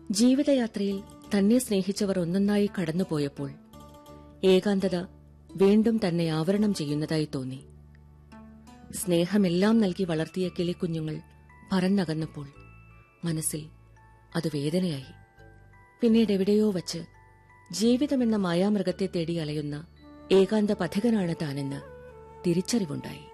ജീവിതയാത്രയിൽ തന്നെ സ്നേഹിച്ചവർ ഒന്നൊന്നായി കടന്നുപോയപ്പോൾ ഏകാന്തത വീണ്ടും തന്നെ ആവരണം ചെയ്യുന്നതായി തോന്നി. സ്നേഹമെല്ലാം നൽകി വളർത്തിയ കിളിക്കുഞ്ഞുങ്ങൾ പറന്നകന്നപ്പോൾ മനസ്സിൽ അത് വേദനയായി. പിന്നീട് എവിടെയോ വച്ച് ജീവിതമെന്ന മായാമൃഗത്തെ തേടി അലയുന്ന ഏകാന്ത പഥികനാണ് താനെന്ന് തിരിച്ചറിവുണ്ടായി.